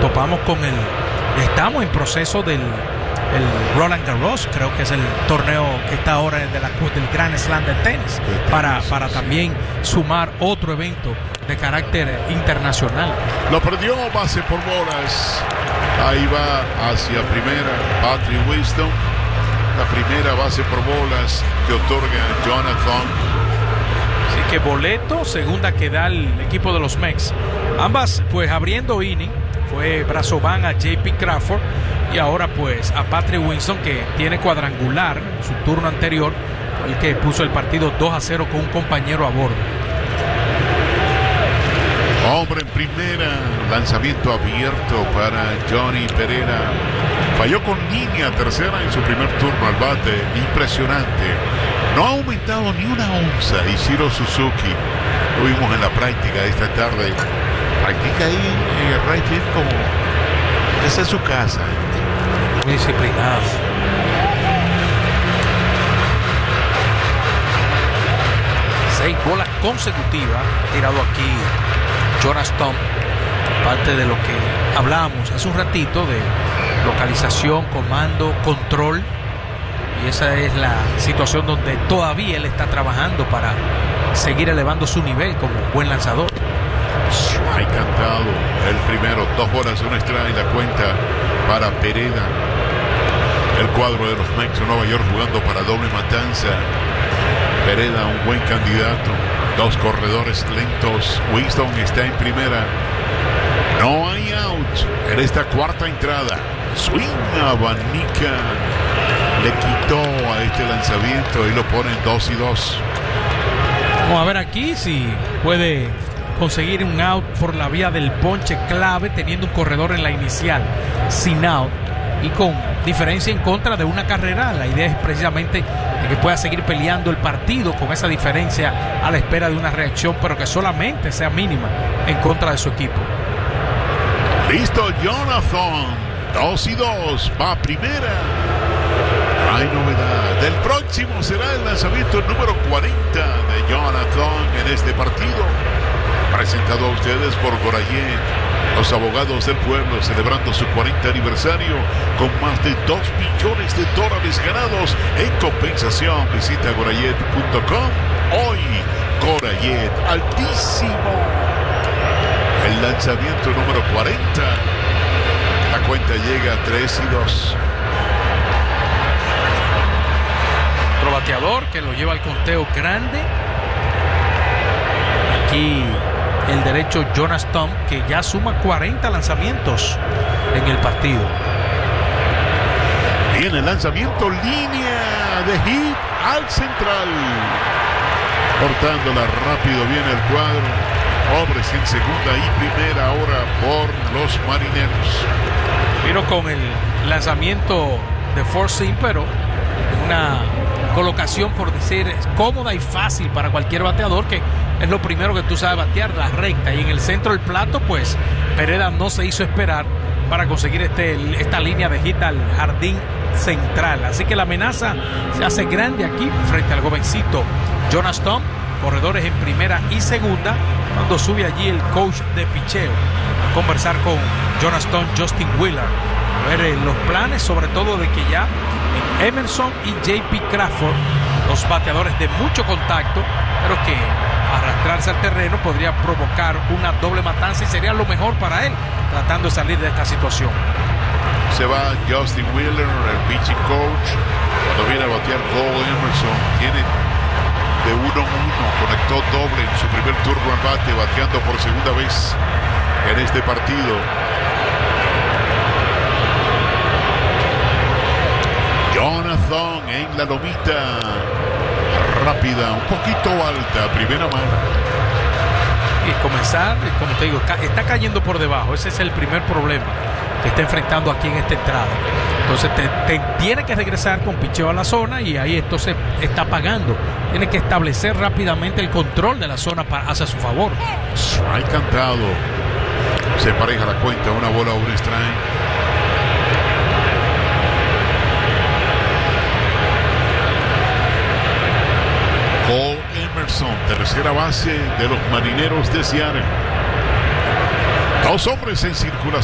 topamos con estamos en proceso del Roland Garros, creo que es el torneo que está ahora del Grand Slam del tenis, para también sumar otro evento de carácter internacional. Lo perdió, base por bolas. Ahí va hacia primera Patrick Winston. La primera base por bolas que otorga Jonathan. Así que boleto, segunda que da el equipo de los Mex. Ambas pues abriendo inning fue Brazovan a J.P. Crawford y ahora pues a Patrick Winston, que tiene cuadrangular en su turno anterior, el que puso el partido 2-0 con un compañero a bordo. Hombre en primera, lanzamiento abierto para Johnny Pereira. Falló con línea tercera en su primer turno al bate. Impresionante. No ha aumentado ni una onza Ichiro Suzuki. Lo vimos en la práctica esta tarde. Practica ahí en el right field como esa es su casa. Muy disciplinado. Seis bolas consecutivas ha tirado aquí Jonas Tom. Parte de lo que hablábamos hace un ratito de localización, comando, control, y esa es la situación donde todavía él está trabajando para seguir elevando su nivel como buen lanzador. Hay cantado el primero, 2 bolas, 1 strike, la cuenta para Pereda. El cuadro de los Mets de Nueva York jugando para doble matanza. Pereda, un buen candidato. 2 corredores lentos. Winston está en primera. No hay out en esta cuarta entrada. Swing abanica. Le quitó a este lanzamiento y lo pone en 2-2. Vamos a ver aquí si puede conseguir un out por la vía del ponche clave, teniendo un corredor en la inicial sin out y con diferencia en contra de una carrera. La idea es precisamente de que pueda seguir peleando el partido con esa diferencia a la espera de una reacción, pero que solamente sea mínima en contra de su equipo. Listo, Jonathan. 2-2. Va a primera. Hay novedad. El próximo será el lanzamiento número 40 de Jonathan en este partido. Presentado a ustedes por Gorayet, los abogados del pueblo, celebrando su 40 aniversario con más de 2 millones de dólares ganados en compensación. Visita gorayet.com. Hoy, Gorayet, altísimo. El lanzamiento número 40. La cuenta llega a 3-2. Otro bateador que lo lleva al conteo grande. Aquí el derecho Jonas Tom, que ya suma 40 lanzamientos en el partido. Viene el lanzamiento, línea de hit al central. Cortándola rápido viene el cuadro. Hombres en segunda y primera ahora por los Marineros. Vino con el lanzamiento de four seam, pero una colocación, por decir, cómoda y fácil para cualquier bateador, que es lo primero que tú sabes batear, la recta. Y en el centro del plato, pues Pereda no se hizo esperar para conseguir esta línea de hit al jardín central. Así que la amenaza se hace grande aquí frente al jovencito Jonas Tom. Corredores en primera y segunda, cuando sube allí el coach de picheo a conversar con Jonas Tom, Justin Wheeler, a ver los planes, sobre todo de que ya en Emerson y J.P. Crawford, los bateadores de mucho contacto, pero que arrastrarse al terreno podría provocar una doble matanza y sería lo mejor para él, tratando de salir de esta situación. Se va Justin Wheeler, el pitching coach. Cuando viene a batear Cole Emerson, tiene de 1-1, conectó doble en su primer turno al bate, bateando por segunda vez en este partido. Jonathan en la lomita, rápida, un poquito alta, primera mano. Y comenzar, como te digo, está cayendo por debajo. Ese es el primer problema que está enfrentando aquí en esta entrada. Entonces te tiene que regresar con picheo a la zona y ahí esto se está pagando. Tiene que establecer rápidamente el control de la zona hacia su favor. Strike cantado. Se pareja la cuenta, una bola, un strike. Cole Emerson, tercera base de los Marineros de Seattle. 2 hombres en circulación.